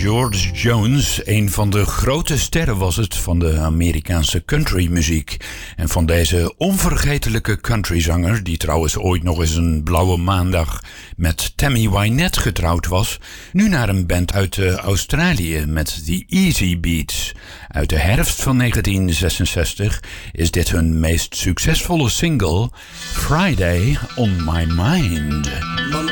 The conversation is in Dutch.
George Jones, een van de grote sterren was het van de Amerikaanse countrymuziek. En van deze onvergetelijke countryzanger, die trouwens ooit nog eens een blauwe maandag met Tammy Wynette getrouwd was, nu naar een band uit Australië met The Easy Beats. Uit de herfst van 1966 is dit hun meest succesvolle single, Friday on My Mind. Monday